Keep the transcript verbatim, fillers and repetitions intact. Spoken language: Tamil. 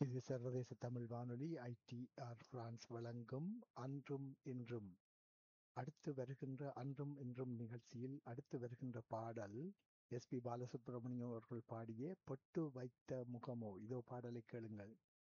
இது சர்வதேச தமிழ் வானொலி ஐடிஆர் பிரான்ஸ் வழங்கும் அன்றும் இன்றும். அடுத்து வருகின்ற அன்றும் இன்றும் நிகழ்ச்சியில் அடுத்து வருகின்ற பாடல் எஸ் பி பாலசுப்ரமணியம் அவர்கள் பாடிய பொட்டு வைத்த முகமோ. இதோ பாடலை கேளுங்கள்.